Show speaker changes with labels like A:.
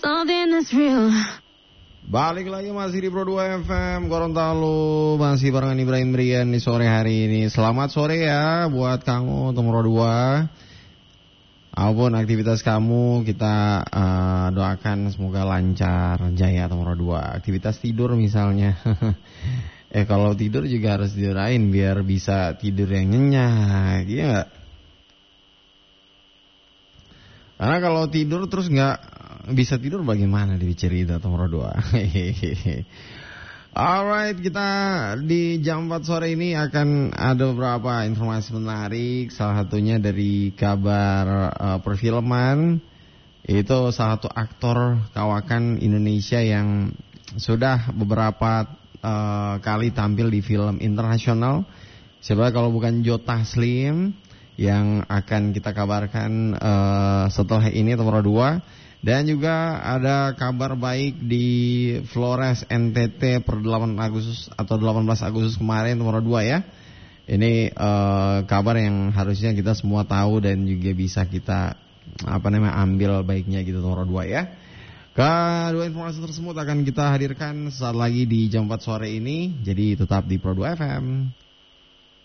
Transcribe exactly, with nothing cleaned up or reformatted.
A: Something that's real.
B: Balik lagi masih di Pro dua F M Gorontalo, masih barengan Ibrahim Brian di sore hari ini. Selamat sore ya buat kamu untuk Pro dua. Apapun aktivitas kamu, kita uh, doakan semoga lancar, jaya atau Pro dua. Aktivitas tidur misalnya. eh kalau tidur juga harus tidurain biar bisa tidur yang nyenyak, iya nggak? Karena kalau tidur terus nggak bisa tidur bagaimana di cerita nomor dua. Alright, kita di jam empat sore ini akan ada beberapa informasi menarik. Salah satunya dari kabar uh, perfilman. Itu salah satu aktor kawakan Indonesia yang sudah beberapa uh, kali tampil di film internasional. Siapa kalau bukan Joe Taslim yang akan kita kabarkan uh, setelah ini nomor dua. Dan juga ada kabar baik di Flores N T T per delapan Agustus atau delapan belas Agustus kemarin nomor dua ya. Ini uh, kabar yang harusnya kita semua tahu dan juga bisa kita apa namanya ambil baiknya gitu nomor dua ya. Kedua informasi tersebut akan kita hadirkan saat lagi di jam empat sore ini. Jadi tetap di Pro dua F M.